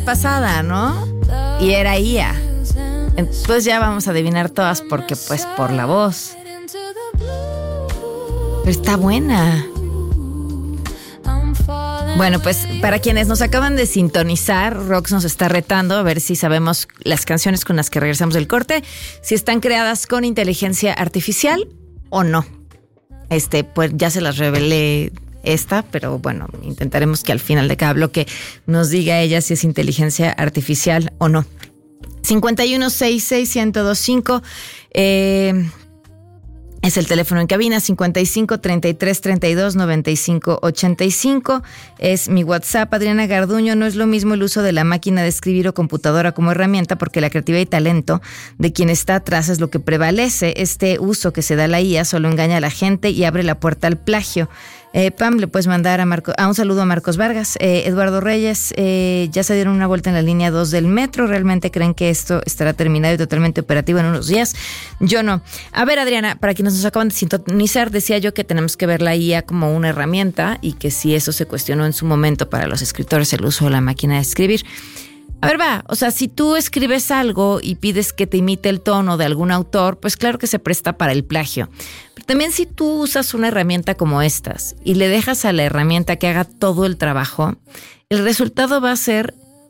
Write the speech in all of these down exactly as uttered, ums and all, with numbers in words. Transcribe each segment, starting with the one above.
pasada, ¿no? Y era I A. Entonces ya vamos a adivinar todas porque pues por la voz. Pero está buena. Bueno, pues para quienes nos acaban de sintonizar, Rox nos está retando a ver si sabemos las canciones con las que regresamos del corte, si están creadas con inteligencia artificial o no. Este, pues ya se las revelé esta, pero bueno, intentaremos que al final de cada bloque nos diga ella si es inteligencia artificial o no. cincuenta y uno sesenta y seis, ciento veinticinco eh... es el teléfono en cabina, cincuenta y cinco, treinta y tres, treinta y dos, noventa y cinco, ochenta y cinco. Es mi WhatsApp. Adriana Garduño, no es lo mismo el uso de la máquina de escribir o computadora como herramienta porque la creatividad y talento de quien está atrás es lo que prevalece. Este uso que se da a la I A solo engaña a la gente y abre la puerta al plagio. Eh, Pam, le puedes mandar a, Marco, a un saludo a Marcos Vargas. Eh, Eduardo Reyes, eh, ya se dieron una vuelta en la línea dos del metro. ¿Realmente creen que esto estará terminado y totalmente operativo en unos días? Yo no. A ver, Adriana, para quienes nos acaban de sintonizar, decía yo que tenemos que ver la I A como una herramienta y que si eso se cuestionó en su momento para los escritores el uso de la máquina de escribir. A ver, va, o sea, si tú escribes algo y pides que te imite el tono de algún autor, pues claro que se presta para el plagio. Pero también si tú usas una herramienta como estas y le dejas a la herramienta que haga todo el trabajo, el resultado va a ser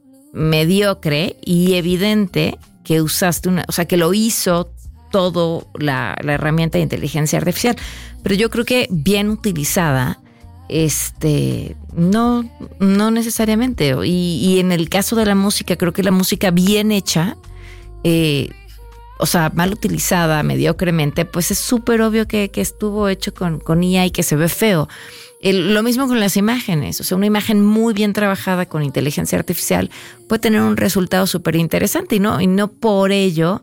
mediocre y evidente que usaste una, o sea, que lo hizo todo la, la herramienta de inteligencia artificial. Pero yo creo que bien utilizada, Este, no, no necesariamente. Y, y en el caso de la música, creo que la música bien hecha, eh, o sea, mal utilizada, mediocremente, pues es súper obvio que, que estuvo hecho con, con I A y que se ve feo. El, lo mismo con las imágenes. O sea, una imagen muy bien trabajada con inteligencia artificial puede tener un resultado súper interesante y no, y no por ello,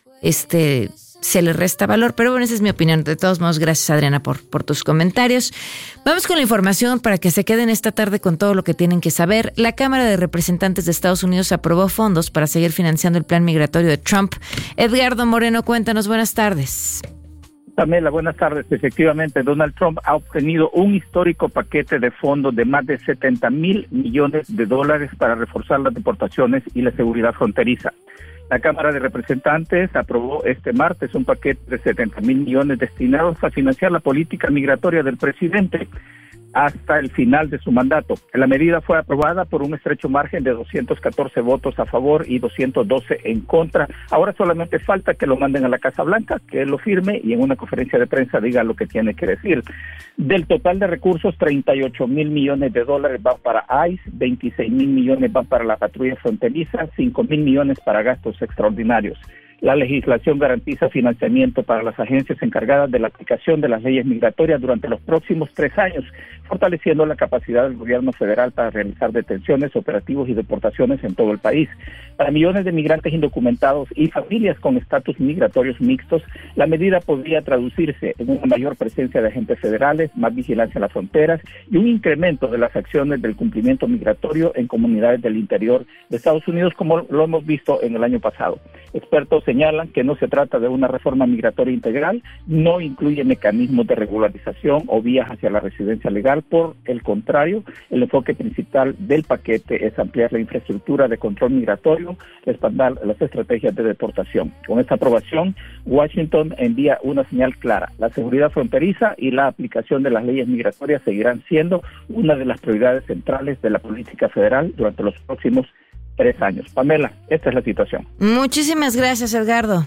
este... se le resta valor, pero bueno, esa es mi opinión. De todos modos, gracias Adriana por, por tus comentarios. Vamos con la información para que se queden esta tarde con todo lo que tienen que saber. La Cámara de Representantes de Estados Unidos aprobó fondos para seguir financiando el plan migratorio de Trump. Edgardo Moreno, cuéntanos, buenas tardes. Pamela, buenas tardes. Efectivamente, Donald Trump ha obtenido un histórico paquete de fondos de más de setenta mil millones de dólares para reforzar las deportaciones y la seguridad fronteriza. La Cámara de Representantes aprobó este martes un paquete de setenta mil millones destinados a financiar la política migratoria del presidente hasta el final de su mandato. La medida fue aprobada por un estrecho margen de doscientos catorce votos a favor y doscientos doce en contra. Ahora solamente falta que lo manden a la Casa Blanca, que él lo firme y en una conferencia de prensa diga lo que tiene que decir. Del total de recursos, treinta y ocho mil millones de dólares van para ICE, veintiséis mil millones van para la patrulla fronteriza, cinco mil millones para gastos extraordinarios. La legislación garantiza financiamiento para las agencias encargadas de la aplicación de las leyes migratorias durante los próximos tres años, fortaleciendo la capacidad del gobierno federal para realizar detenciones, operativos y deportaciones en todo el país. Para millones de migrantes indocumentados y familias con estatus migratorios mixtos, la medida podría traducirse en una mayor presencia de agentes federales, más vigilancia en las fronteras y un incremento de las acciones del cumplimiento migratorio en comunidades del interior de Estados Unidos, como lo hemos visto en el año pasado. Expertos señalan que no se trata de una reforma migratoria integral, no incluye mecanismos de regularización o vías hacia la residencia legal. Por el contrario, el enfoque principal del paquete es ampliar la infraestructura de control migratorio, respaldar las estrategias de deportación. Con esta aprobación, Washington envía una señal clara. La seguridad fronteriza y la aplicación de las leyes migratorias seguirán siendo una de las prioridades centrales de la política federal durante los próximos tres años. Pamela, esta es la situación. Muchísimas gracias, Edgardo.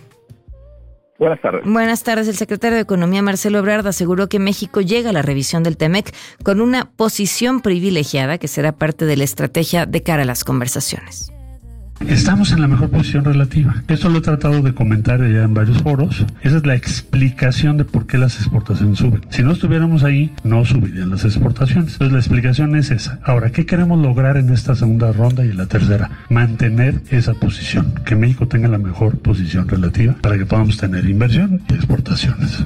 Buenas tardes. Buenas tardes. El secretario de Economía, Marcelo Ebrard, aseguró que México llega a la revisión del TEMEC con una posición privilegiada que será parte de la estrategia de cara a las conversaciones. Estamos en la mejor posición relativa. Esto lo he tratado de comentar ya en varios foros. Esa es la explicación de por qué las exportaciones suben. Si no estuviéramos ahí, no subirían las exportaciones. Entonces la explicación es esa. Ahora, ¿qué queremos lograr en esta segunda ronda y en la tercera? Mantener esa posición, que México tenga la mejor posición relativa para que podamos tener inversión y exportaciones.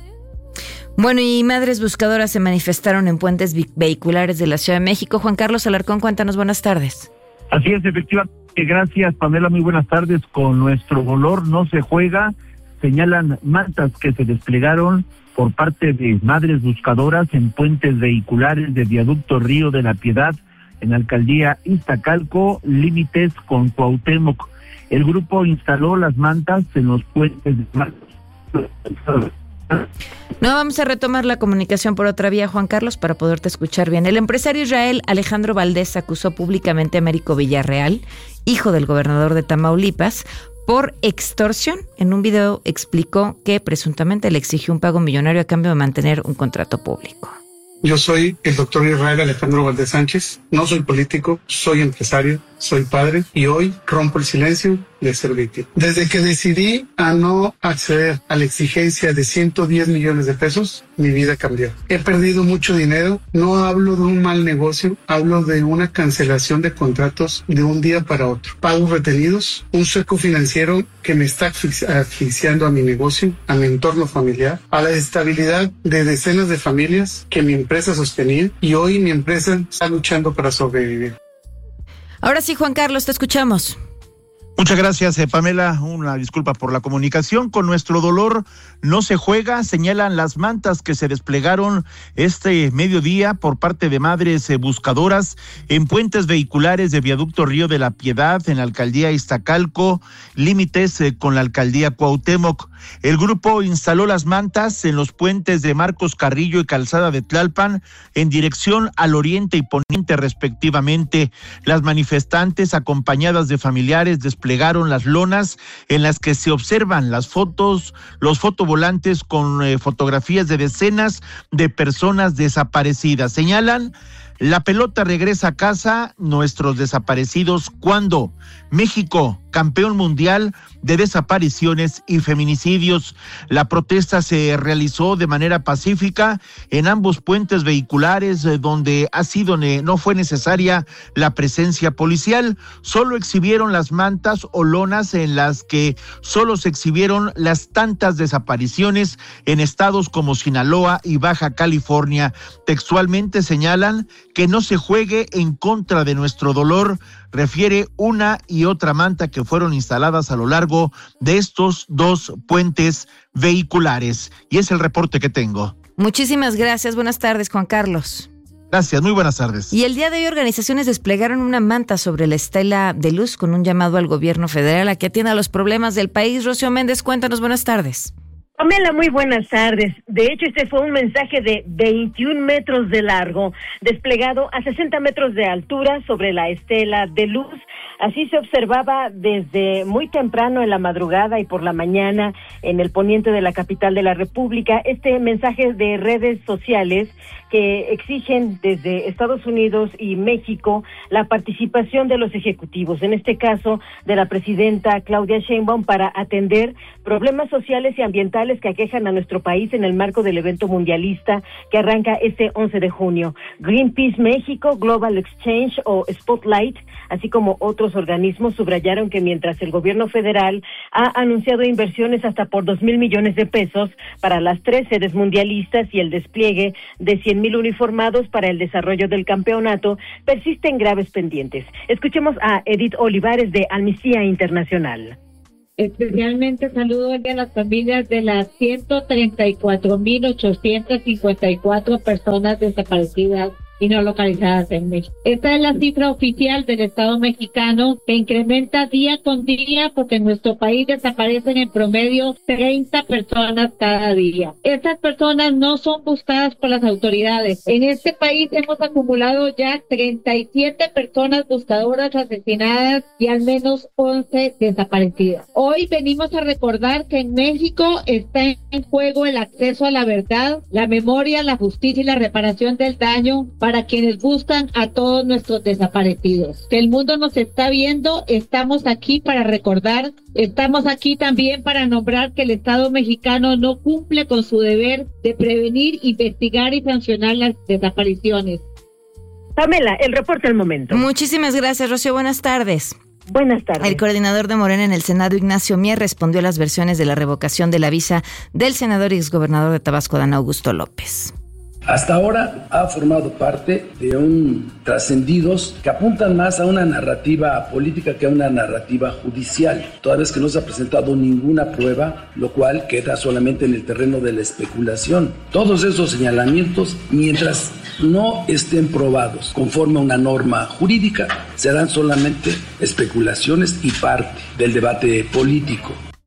Bueno, y madres buscadoras se manifestaron en puentes vehiculares de la Ciudad de México. Juan Carlos Alarcón, cuéntanos, buenas tardes. Así es, efectivamente. Gracias, Pamela. Muy buenas tardes. Con nuestro color no se juega. Señalan mantas que se desplegaron por parte de madres buscadoras en puentes vehiculares de Viaducto Río de la Piedad en Alcaldía Iztacalco, límites con Cuauhtémoc. El grupo instaló las mantas en los puentes de Marcos. No, vamos a retomar la comunicación por otra vía, Juan Carlos, para poderte escuchar bien. El empresario Israel Alejandro Valdés acusó públicamente a Américo Villarreal, hijo del gobernador de Tamaulipas, por extorsión. En un video explicó que presuntamente le exigió un pago millonario a cambio de mantener un contrato público. Yo soy el doctor Israel Alejandro Valdés Sánchez, no soy político, soy empresario, soy padre y hoy rompo el silencio de ser víctima. Desde que decidí a no acceder a la exigencia de ciento diez millones de pesos, mi vida cambió. He perdido mucho dinero, no hablo de un mal negocio, hablo de una cancelación de contratos de un día para otro. Pagos retenidos, un sueco financiero que me está asfixiando a mi negocio, a mi entorno familiar, a la estabilidad de decenas de familias que mi empresa sostenía y hoy mi empresa está luchando para sobrevivir. Ahora sí, Juan Carlos, te escuchamos. Muchas gracias, eh, Pamela. Una disculpa por la comunicación. Con nuestro dolor no se juega, señalan las mantas que se desplegaron este mediodía por parte de madres eh, buscadoras en puentes vehiculares de Viaducto Río de la Piedad, en la Alcaldía Iztacalco, límites eh, con la Alcaldía Cuauhtémoc. El grupo instaló las mantas en los puentes de Marcos Carrillo y Calzada de Tlalpan en dirección al oriente y poniente respectivamente. Las manifestantes, acompañadas de familiares, desplegaron las lonas en las que se observan las fotos, los fotovolantes con eh, fotografías de decenas de personas desaparecidas. Señalan: la pelota regresa a casa, nuestros desaparecidos, ¿cuándo? México, campeón mundial de desapariciones y feminicidios. La protesta se realizó de manera pacífica en ambos puentes vehiculares, eh, donde ha sido ne- no fue necesaria la presencia policial. Solo exhibieron las mantas o lonas en las que solo se exhibieron las tantas desapariciones en estados como Sinaloa y Baja California. Textualmente señalan que no se juegue en contra de nuestro dolor, refiere una y otra manta que fueron instaladas a lo largo de estos dos puentes vehiculares. Y es el reporte que tengo. Muchísimas gracias. Buenas tardes, Juan Carlos. Gracias, muy buenas tardes. Y el día de hoy organizaciones desplegaron una manta sobre la estela de luz con un llamado al gobierno federal a que atienda los problemas del país. Rocío Méndez, cuéntanos, buenas tardes. Pamela, muy buenas tardes. De hecho, este fue un mensaje de veintiún metros de largo, desplegado a sesenta metros de altura sobre la estela de luz. Así se observaba desde muy temprano en la madrugada y por la mañana en el poniente de la capital de la República este mensaje de redes sociales que exigen desde Estados Unidos y México la participación de los ejecutivos, en este caso de la presidenta Claudia Sheinbaum, para atender problemas sociales y ambientales que aquejan a nuestro país en el marco del evento mundialista que arranca este once de junio. Greenpeace México, Global Exchange o Spotlight, así como otros organismos, subrayaron que mientras el gobierno federal ha anunciado inversiones hasta por dos mil millones de pesos para las tres sedes mundialistas y el despliegue de cien mil uniformados para el desarrollo del campeonato, persisten graves pendientes. Escuchemos a Edith Olivares de Amnistía Internacional. Especialmente saludo a las familias de las ciento treinta y cuatro mil ochocientas cincuenta y cuatro personas desaparecidas y no localizadas en México. Esta es la cifra oficial del Estado mexicano, que incrementa día con día porque en nuestro país desaparecen en promedio treinta personas cada día. Estas personas no son buscadas por las autoridades. En este país hemos acumulado ya treinta y siete personas buscadoras asesinadas y al menos once desaparecidas. Hoy venimos a recordar que en México está en juego el acceso a la verdad, la memoria, la justicia y la reparación del daño para quienes buscan a todos nuestros desaparecidos. Que el mundo nos está viendo, estamos aquí para recordar, estamos aquí también para nombrar que el Estado mexicano no cumple con su deber de prevenir, investigar y sancionar las desapariciones. Pamela, el reporte al momento. Muchísimas gracias, Rocío. Buenas tardes. Buenas tardes. El coordinador de Morena en el Senado, Ignacio Mier, respondió a las versiones de la revocación de la visa del senador y exgobernador de Tabasco, Adán Augusto López. Hasta ahora ha formado parte de un trascendidos que apuntan más a una narrativa política que a una narrativa judicial, toda vez que no se ha presentado ninguna prueba, lo cual queda solamente en el terreno de la especulación. Todos esos señalamientos, mientras no estén probados conforme a una norma jurídica, serán solamente especulaciones y parte del debate político.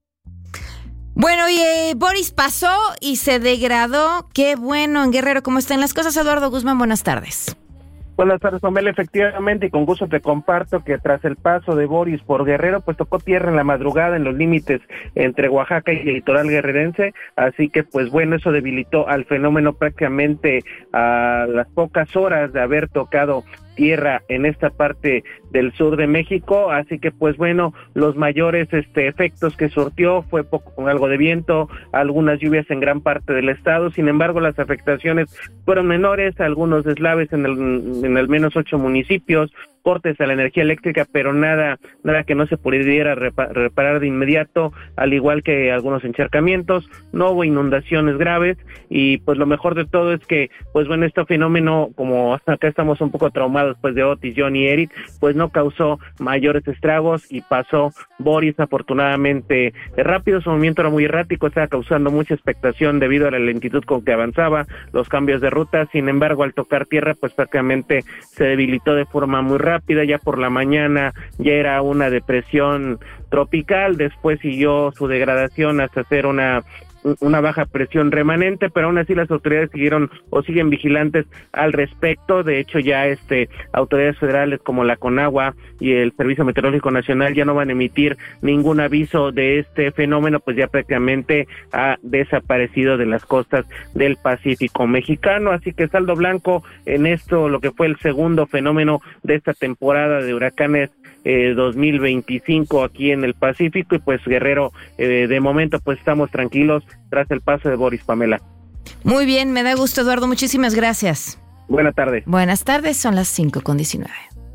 Bueno, y eh, Boris pasó y se degradó. Qué bueno en Guerrero. ¿Cómo están las cosas? Eduardo Guzmán, buenas tardes. Buenas tardes, Pamela. Efectivamente, y con gusto te comparto que tras el paso de Boris por Guerrero, pues tocó tierra en la madrugada en los límites entre Oaxaca y el litoral guerrerense, así que pues bueno, eso debilitó al fenómeno prácticamente a las pocas horas de haber tocado tierra en esta parte del sur de México, así que pues bueno, los mayores este efectos que surtió fue poco, con algo de viento, algunas lluvias en gran parte del estado. Sin embargo, las afectaciones fueron menores, algunos deslaves en el, en al menos ocho municipios, cortes a la energía eléctrica, pero nada nada que no se pudiera repa- reparar de inmediato, al igual que algunos encharcamientos. No hubo inundaciones graves y pues lo mejor de todo es que pues bueno, este fenómeno, como acá estamos un poco traumados pues de Otis, John y Eric, pues no causó mayores estragos y pasó Boris afortunadamente rápido. Su movimiento era muy errático, estaba causando mucha expectación debido a la lentitud con que avanzaba, los cambios de ruta. Sin embargo, al tocar tierra pues prácticamente se debilitó de forma muy rápida. Ya por la mañana ya era una depresión tropical, después siguió su degradación hasta ser una una baja presión remanente, pero aún así las autoridades siguieron o siguen vigilantes al respecto. De hecho, ya este autoridades federales como la Conagua y el Servicio Meteorológico Nacional ya no van a emitir ningún aviso de este fenómeno, pues ya prácticamente ha desaparecido de las costas del Pacífico mexicano. Así que saldo blanco en esto, lo que fue el segundo fenómeno de esta temporada de huracanes eh, dos mil veinticinco aquí en el Pacífico, y pues Guerrero, eh, de momento pues estamos tranquilos tras el paso de Boris, Pamela. Muy bien, me da gusto, Eduardo, muchísimas gracias. Buenas tardes. Buenas tardes, son las cinco con diecinueve.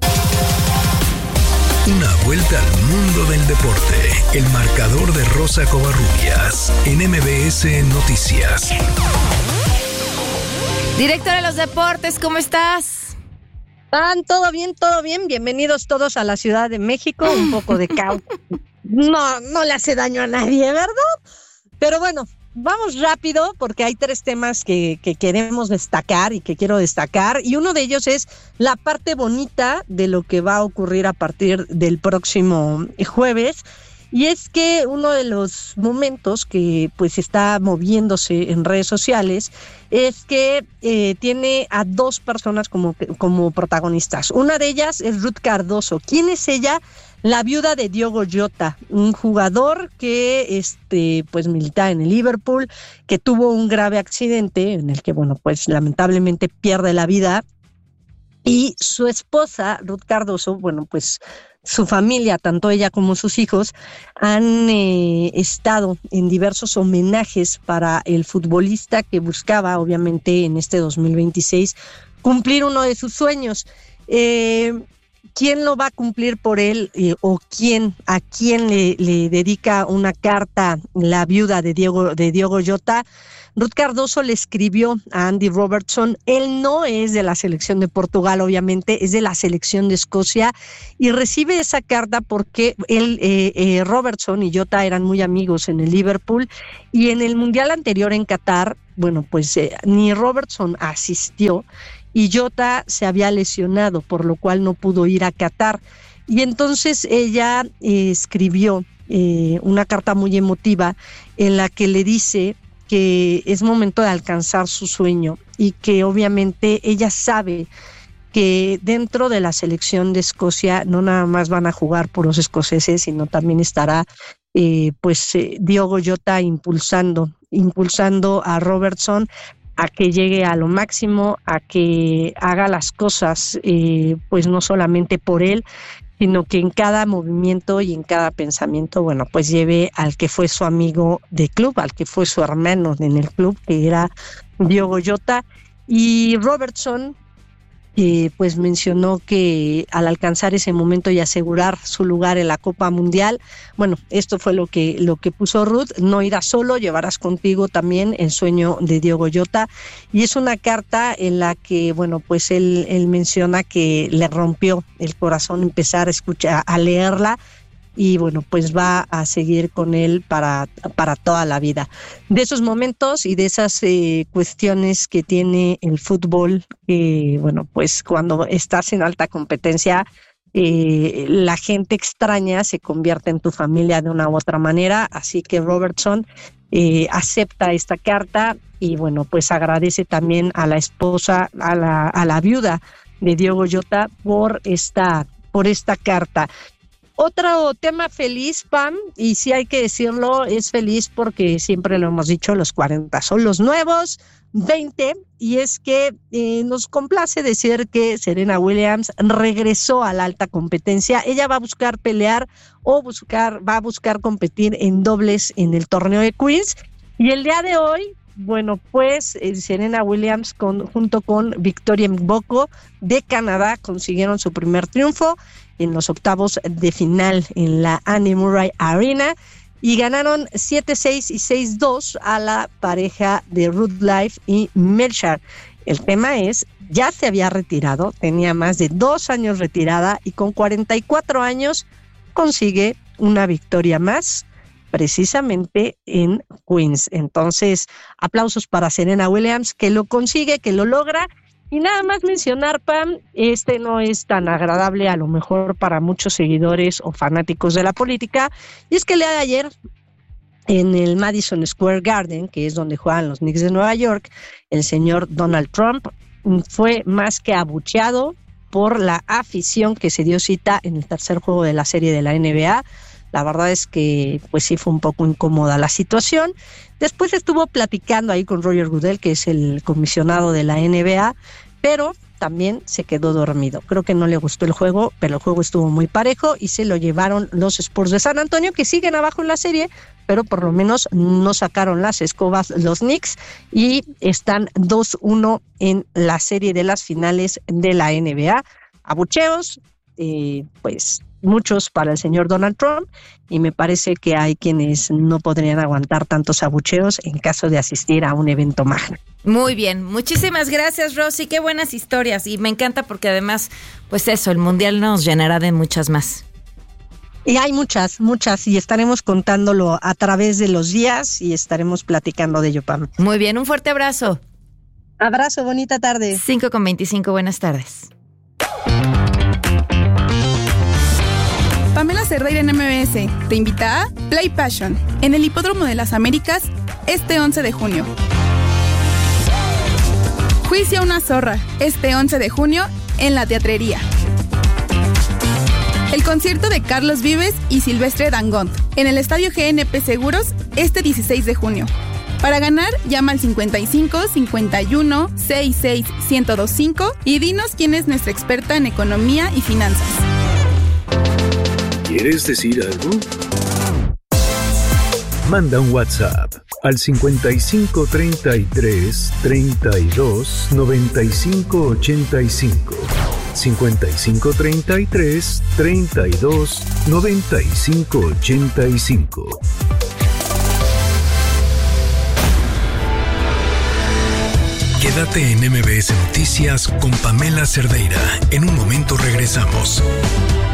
Una vuelta al mundo del deporte. El marcador de Rosa Covarrubias en M B S Noticias. Directora de los deportes, ¿cómo estás? Van, todo bien, todo bien. Bienvenidos todos a la Ciudad de México. Un poco de caos. No, no le hace daño a nadie, ¿verdad? Pero bueno, vamos rápido porque hay tres temas que, que queremos destacar y que quiero destacar. Y uno de ellos es la parte bonita de lo que va a ocurrir a partir del próximo jueves. Y es que uno de los momentos que pues está moviéndose en redes sociales es que eh, tiene a dos personas como, como protagonistas. Una de ellas es Ruth Cardoso. ¿Quién es ella? La viuda de Diogo Jota, un jugador que este pues milita en el Liverpool, que tuvo un grave accidente en el que, bueno, pues lamentablemente pierde la vida. Y su esposa, Ruth Cardoso, bueno, pues su familia, tanto ella como sus hijos, han eh, estado en diversos homenajes para el futbolista que buscaba, obviamente, en este dos mil veintiséis, cumplir uno de sus sueños. Eh, ¿Quién lo va a cumplir por él eh, o quién, a quién le, le dedica una carta la viuda de Diego, de Diogo Jota? Ruth Cardoso le escribió a Andy Robertson. Él no es de la selección de Portugal, obviamente, es de la selección de Escocia, y recibe esa carta porque él, eh, eh, Robertson y Jota eran muy amigos en el Liverpool, y en el Mundial anterior en Qatar, bueno, pues eh, ni Robertson asistió y Jota se había lesionado, por lo cual no pudo ir a Qatar. Y entonces ella eh, escribió eh, una carta muy emotiva en la que le dice que es momento de alcanzar su sueño y que obviamente ella sabe que dentro de la selección de Escocia no nada más van a jugar puros escoceses, sino también estará eh, pues eh, Diogo Jota impulsando, impulsando a Robertson a que llegue a lo máximo, a que haga las cosas eh, pues no solamente por él, sino que en cada movimiento y en cada pensamiento, bueno, pues lleve al que fue su amigo de club, al que fue su hermano en el club, que era Diogo Jota. Y Robertson eh, pues mencionó que al alcanzar ese momento y asegurar su lugar en la Copa Mundial, bueno, esto fue lo que, lo que puso Ruth: no irás solo, llevarás contigo también el sueño de Diogo Jota. Y es una carta en la que, bueno, pues él, él menciona que le rompió el corazón empezar a escuchar, a leerla, y bueno, pues va a seguir con él para, para toda la vida. De esos momentos y de esas eh, cuestiones que tiene el fútbol, eh, bueno, pues cuando estás en alta competencia, eh, la gente extraña se convierte en tu familia de una u otra manera, así que Robertson eh, acepta esta carta y bueno, pues agradece también a la esposa, a la, a la viuda de Diogo Jota por esta, por esta carta. Otro tema feliz, Pam, y sí hay que decirlo, es feliz porque siempre lo hemos dicho, los cuarenta son los nuevos veinte, y es que eh, nos complace decir que Serena Williams regresó a la alta competencia. Ella va a buscar pelear o buscar, va a buscar competir en dobles en el torneo de Queens, y el día de hoy, bueno, pues eh, Serena Williams con, junto con Victoria Mboko de Canadá consiguieron su primer triunfo en los octavos de final en la Annie Murray Arena y ganaron siete seis y seis dos a la pareja de Ruth Life y Melchar. El tema es, ya se había retirado, tenía más de dos años retirada y con cuarenta y cuatro años consigue una victoria más, precisamente en Queens. Entonces, aplausos para Serena Williams, que lo consigue, que lo logra. Y nada más mencionar, Pam, este no es tan agradable a lo mejor para muchos seguidores o fanáticos de la política, y es que el día de ayer en el Madison Square Garden, que es donde juegan los Knicks de Nueva York, el señor Donald Trump fue más que abucheado por la afición que se dio cita en el tercer juego de la serie de la N B A. La verdad es que pues sí fue un poco incómoda la situación. Después estuvo platicando ahí con Roger Goodell, que es el comisionado de la N B A, pero también se quedó dormido. Creo que no le gustó el juego, pero el juego estuvo muy parejo y se lo llevaron los Spurs de San Antonio, que siguen abajo en la serie, pero por lo menos no sacaron las escobas los Knicks y están dos uno en la serie de las finales de la N B A. Abucheos, eh, pues muchos para el señor Donald Trump, y me parece que hay quienes no podrían aguantar tantos abucheos en caso de asistir a un evento magno. Muy bien, muchísimas gracias, Rosy, qué buenas historias, y me encanta porque además, pues eso, el Mundial nos llenará de muchas más. Y hay muchas, muchas, y estaremos contándolo a través de los días y estaremos platicando de ello, Pam. Muy bien, un fuerte abrazo. Abrazo, bonita tarde. cinco con veinticinco, buenas tardes. Pamela Cerdeira en M B S te invita a Play Passion en el Hipódromo de las Américas este once de junio. Juicio a una zorra este once de junio en la Teatrería. El concierto de Carlos Vives y Silvestre Dangond en el Estadio G N P Seguros este dieciséis de junio. Para ganar, llama al cincuenta y cinco, cincuenta y uno, sesenta y seis, ciento veinticinco y dinos quién es nuestra experta en economía y finanzas. ¿Quieres decir algo? Manda un WhatsApp al cincuenta y cinco, treinta y tres, treinta y dos, noventa y cinco, ochenta y cinco. cincuenta y cinco, treinta y tres, treinta y dos, noventa y cinco, ochenta y cinco. Quédate en M B S Noticias con Pamela Cerdeira. En un momento regresamos.